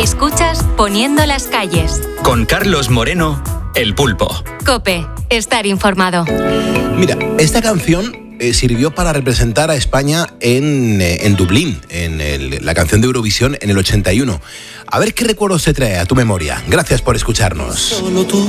Escuchas Poniendo las calles. Con Carlos Moreno, El Pulpo. COPE. Estar informado. Mira, esta canción sirvió para representar a España en Dublín, la canción de Eurovisión en el 81. A ver qué recuerdos te trae a tu memoria. Gracias por escucharnos. Solo tú